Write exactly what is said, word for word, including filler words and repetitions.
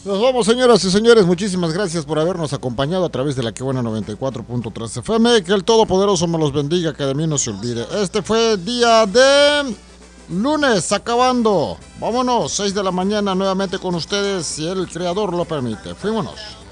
Nos vamos, señoras y señores. Muchísimas gracias por habernos acompañado a través de la Que Buena noventa y cuatro punto tres F M. Que el Todopoderoso me los bendiga, que de mí no se olvide. Este fue día de lunes, acabando. Vámonos, seis de la mañana nuevamente con ustedes, si el creador lo permite. Fuímonos.